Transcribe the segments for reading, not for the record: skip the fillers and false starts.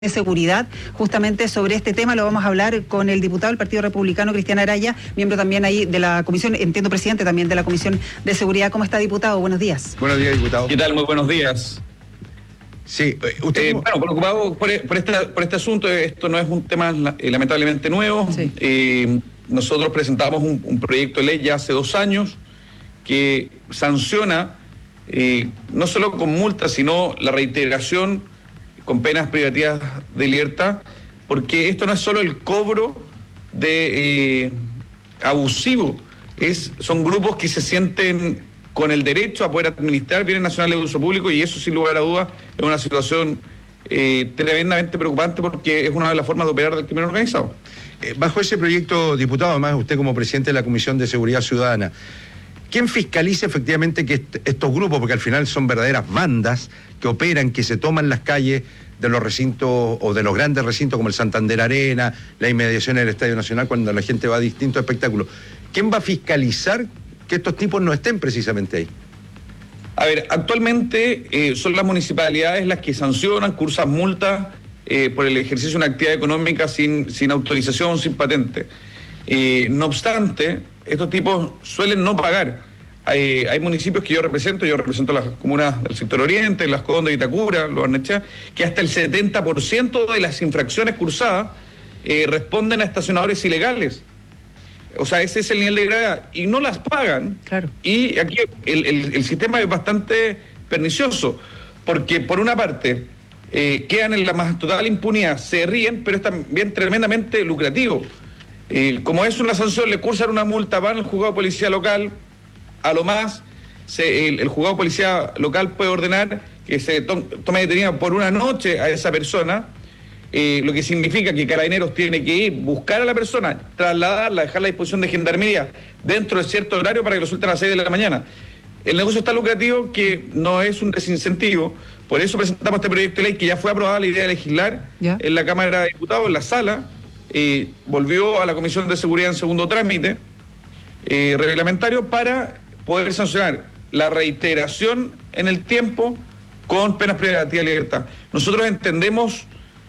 de Seguridad. Justamente sobre este tema lo vamos a hablar con el diputado del Partido Republicano, Cristian Araya, miembro también ahí de la comisión, entiendo presidente también de la Comisión de Seguridad. ¿Cómo está, diputado? Buenos días. Buenos días, diputado. ¿Qué tal? Muy buenos días. Sí, usted... Bueno, preocupado por este asunto. Esto no es un tema lamentablemente nuevo. Sí. Nosotros presentamos un proyecto de ley ya hace 2 años que sanciona no solo con multas, sino la reiteración con penas privativas de libertad, porque esto no es solo el cobro de abusivo, son grupos que se sienten con el derecho a poder administrar bienes nacionales de uso público, y eso, sin lugar a dudas, es una situación tremendamente preocupante, porque es una de las formas de operar del crimen organizado. Bajo ese proyecto, diputado, además usted como presidente de la Comisión de Seguridad Ciudadana, ¿quién fiscaliza efectivamente que estos grupos, porque al final son verdaderas bandas que operan, que se toman las calles de los recintos o de los grandes recintos como el Santander Arena, la inmediación del Estadio Nacional, cuando la gente va a distintos espectáculos? ¿Quién va a fiscalizar que estos tipos no estén precisamente ahí? A ver, actualmente son las municipalidades las que sancionan, cursan multas por el ejercicio de una actividad económica sin autorización, sin patente. No obstante, estos tipos suelen no pagar. Hay municipios que yo represento las comunas del sector oriente, Las Condes, Itacura, Lo Barnechea, que hasta el 70% de las infracciones cursadas responden a estacionadores ilegales. O sea, ese es el nivel de gravedad, y no las pagan. Claro. Y aquí el sistema es bastante pernicioso, porque por una parte quedan en la más total impunidad, se ríen, pero es también tremendamente lucrativo. Como es una sanción, le cursan una multa, van al juzgado de policía local, a lo más el juzgado de policía local puede ordenar que se tome detenida por una noche a esa persona, lo que significa que Carabineros tiene que ir, buscar a la persona, trasladarla, dejarla a disposición de Gendarmería dentro de cierto horario para que lo suelten a las 6 de la mañana. El negocio es tan lucrativo que no es un desincentivo. Por eso presentamos este proyecto de ley, que ya fue aprobada la idea de legislar en la Cámara de Diputados, en la sala. Volvió a la Comisión de Seguridad en segundo trámite reglamentario para poder sancionar la reiteración en el tiempo con penas privativas de libertad. Nosotros entendemos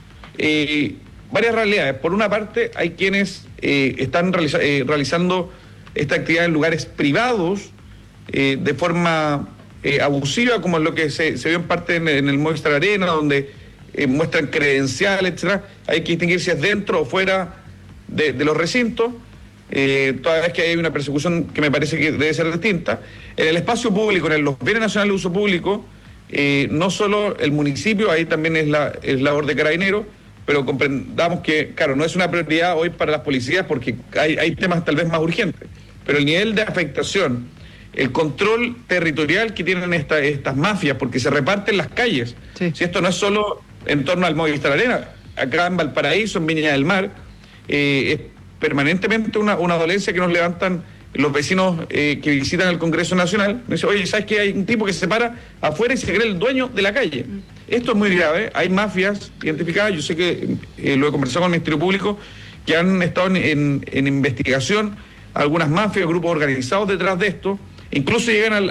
varias realidades. Por una parte, hay quienes están realizando esta actividad en lugares privados de forma abusiva, como es lo que se vio en parte en el Movistar Arena, donde muestran credenciales, etcétera. Hay que distinguir si es dentro o fuera de los recintos, toda vez que hay una persecución que me parece que debe ser distinta. En el espacio público, en los bienes nacionales de uso público, no solo el municipio, ahí también es labor de Carabineros, pero comprendamos que, claro, no es una prioridad hoy para las policías, porque hay temas tal vez más urgentes, pero el nivel de afectación, el control territorial que tienen estas mafias, porque se reparten las calles. Sí. Si esto no es solo en torno al Movistar Arena, acá en Valparaíso, en Viña del Mar, es permanentemente una dolencia que nos levantan los vecinos que visitan el Congreso Nacional. Me dice, oye, ¿sabes qué? Hay un tipo que se para afuera y se cree el dueño de la calle. Esto es muy grave. Hay mafias identificadas. Yo sé que lo he conversado con el Ministerio Público, que han estado en investigación, algunas mafias, grupos organizados detrás de esto. Incluso llegan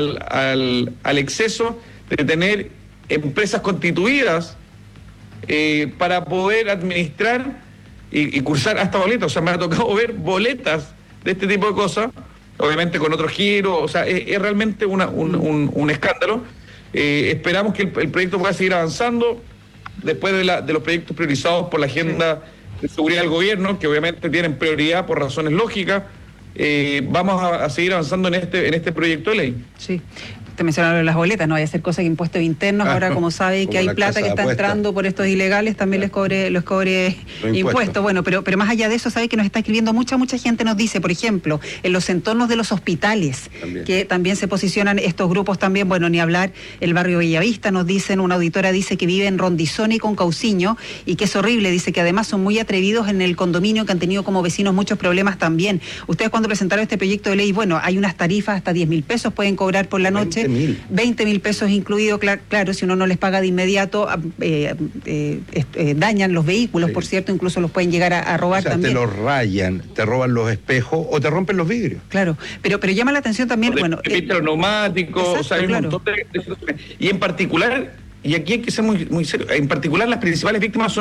al exceso de tener empresas constituidas para poder administrar y cursar hasta boletas. O sea, me ha tocado ver boletas de este tipo de cosas, obviamente con otro giro. O sea, es realmente un escándalo. Esperamos que el proyecto pueda seguir avanzando después de los proyectos priorizados por la agenda de seguridad del gobierno, que obviamente tienen prioridad por razones lógicas. Vamos a seguir avanzando en este proyecto de ley. Sí. Te mencionaron las boletas, no vaya a ser cosa de impuestos internos. Ahora, como sabe que hay plata que está entrando por estos ilegales, también les cobre impuestos. Bueno, pero más allá de eso, sabe que nos está escribiendo mucha gente, nos dice, por ejemplo, en los entornos de los hospitales, que también se posicionan estos grupos también. Bueno, ni hablar, el barrio Bellavista, nos dicen, una auditora dice que vive en Rondizón y con Cauciño, y que es horrible, dice que además son muy atrevidos en el condominio, que han tenido como vecinos muchos problemas también. Ustedes, cuando presentaron este proyecto de ley, bueno, hay unas tarifas hasta 10.000 pesos pueden cobrar por la noche. 20.000 pesos incluido, claro, si uno no les paga de inmediato, dañan los vehículos, por cierto, incluso los pueden llegar a robar, o sea, también. Te los rayan, te roban los espejos o te rompen los vidrios. Claro, pero llama la atención también, neumáticos, o sea, hay un montón de... Y en particular, y aquí hay que ser muy, muy serio. En particular, las principales víctimas son